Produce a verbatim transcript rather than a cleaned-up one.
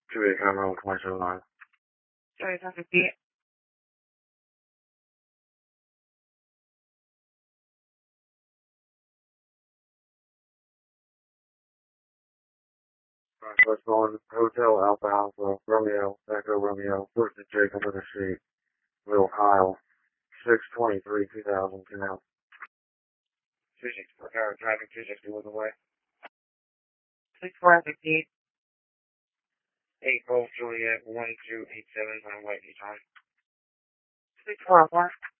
two eight Cameron, twenty-seven nine. Sorry, that's fifty. First one, Hotel Alpha Alpha, Romeo, Echo Romeo, First Jacob in the street, Will Kyle, six twenty-three, two thousand ten. two sixty-four, car driving two sixty was away. six four fifty. eight Golf Juliet, one two eight seven, on Whitey time. six four four.